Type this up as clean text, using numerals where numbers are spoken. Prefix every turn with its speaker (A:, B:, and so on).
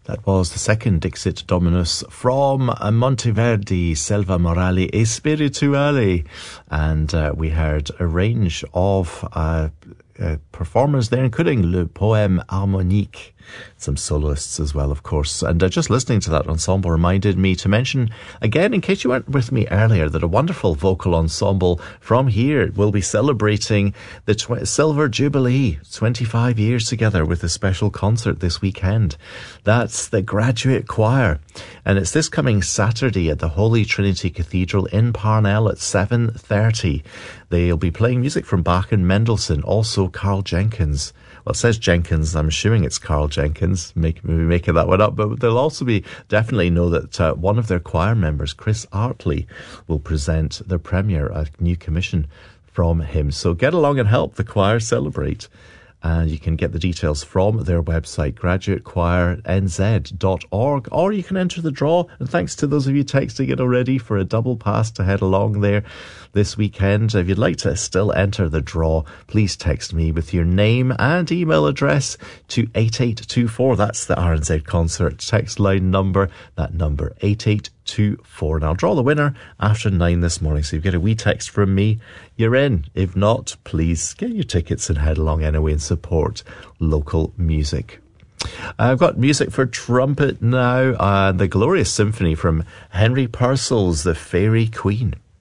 A: That was the second Dixit Dominus from Monteverdi, Selva Morali e Spirituale. And we heard a range of performers there, including Le Poème Harmonique. Some soloists as well, of course. And just listening to that ensemble reminded me to mention, again, in case you weren't with me earlier, that a wonderful vocal ensemble from here will be celebrating the Silver Jubilee, 25 years together, with a special concert this weekend. That's the Graduate Choir. And it's this coming Saturday at the Holy Trinity Cathedral in Parnell at 7:30. They'll be playing music from Bach and Mendelssohn, also Carl Jenkins. Well, it says Jenkins. I'm assuming it's Carl Jenkins. Maybe making that one up. But they'll also definitely know that one of their choir members, Chris Artley, will present the premiere, a new commission from him. So get along and help the choir celebrate. And you can get the details from their website, graduatechoirnz.org, or you can enter the draw. And thanks to those of you texting it already for a double pass to head along there this weekend. If you'd like to still enter the draw, please text me with your name and email address to 8824. That's the RNZ Concert text line number. That number, 8824. And I'll draw the winner after 9 this morning. So you get a wee text from me, you're in. If not, please get your tickets and head along anyway and support local music. I've got music for trumpet now, the Glorious Symphony from Henry Purcell's The Fairy Queen.